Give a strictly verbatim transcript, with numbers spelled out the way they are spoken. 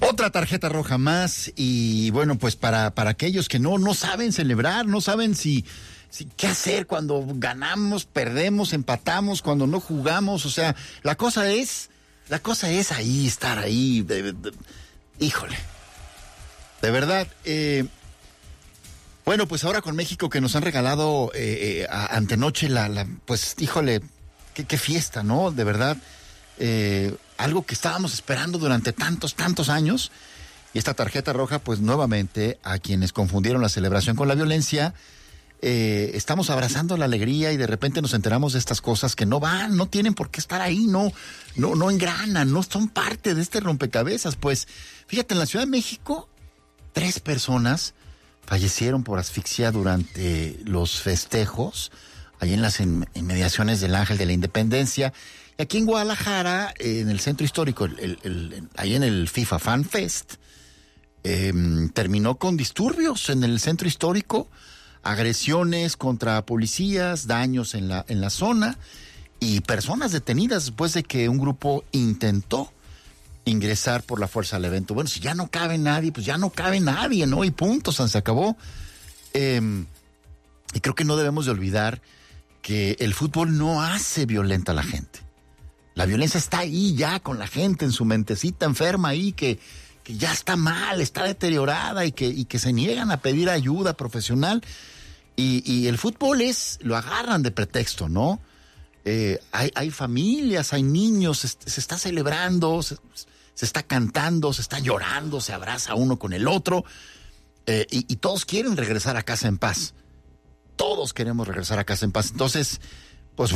Otra tarjeta roja más y bueno, pues para, para aquellos que no, no saben celebrar, no saben si, si qué hacer cuando ganamos, perdemos, empatamos, cuando no jugamos, o sea, la cosa es, la cosa es ahí, estar ahí, de, de, híjole, de verdad, eh, bueno, pues ahora con México que nos han regalado eh, eh, a, antenoche la, la, pues híjole, qué, qué fiesta, ¿no? De verdad, eh, algo que estábamos esperando durante tantos, tantos años. Y esta tarjeta roja, pues nuevamente, a quienes confundieron la celebración con la violencia, eh, estamos abrazando la alegría y de repente nos enteramos de estas cosas que no van, no tienen por qué estar ahí, no, no, no engranan, no son parte de este rompecabezas. Pues, fíjate, en la Ciudad de México, tres personas fallecieron por asfixia durante los festejos, ahí en las inmediaciones del Ángel de la Independencia. Y aquí en Guadalajara, eh, en el centro histórico, el, el, el, ahí en el FIFA Fan Fest, eh, terminó con disturbios en el centro histórico, agresiones contra policías, daños en la, en la zona y personas detenidas después de que un grupo intentó ingresar por la fuerza al evento. Bueno, si ya no cabe nadie, pues ya no cabe nadie, ¿no? Y punto, se acabó. Eh, y creo que no debemos de olvidar que el fútbol no hace violenta a la gente. La violencia está ahí ya con la gente en su mentecita enferma ahí que, que ya está mal, está deteriorada y que, y que se niegan a pedir ayuda profesional. Y, y el fútbol es, lo agarran de pretexto, ¿no? Eh, hay, hay familias, hay niños, se, se está celebrando, se, se está cantando, se está llorando, se abraza uno con el otro. Eh, y, y todos quieren regresar a casa en paz. Todos queremos regresar a casa en paz. Entonces,